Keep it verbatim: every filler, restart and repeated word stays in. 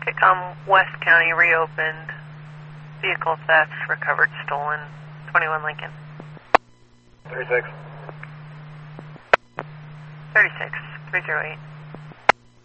Kitcom West County reopened. Vehicle theft, recovered stolen. twenty-one Lincoln. thirty-six. thirty-six, three zero eight.